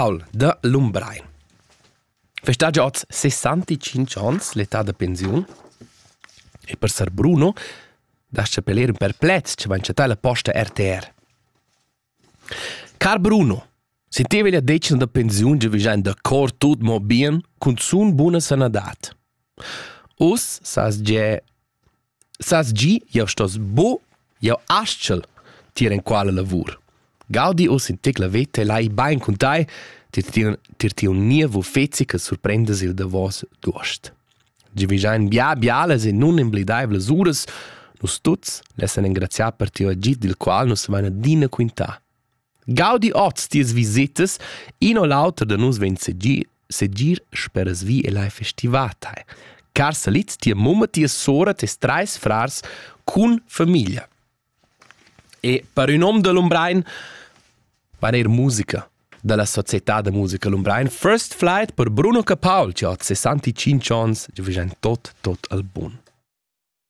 Capaul de Lumbrain. Festagia oz 65 ans l'età de pensiun. E per Sir Bruno dasce peler un perplez che va in la posta RTR. Car Bruno, senteva la decina de pensiun che vigian d'accordo tut mo bien con sun buona sanadat. Us sas gi jau stos bo jau ascel tier in quale lavur. Gaudi us in tec la vete lai bain contai tir un nievo fezi che sorprendes il de vos duost. Gi vigian biales e nun imblidaivles uras, nus tuts lessen ingraziar per tio agit dil qual nus vaina dina quinta. Gaudi oz ties visites, ino l'auter de nus ven segir speras vi e lai festivatai. Car salit tia mumma tia sora tes trais frars cun famiglia. E per un om de Lumbrain va ner musica della Società de Musica Lumbrain. First Flight per Bruno Capaul, che ha 65 ans, che vigen tot al bun.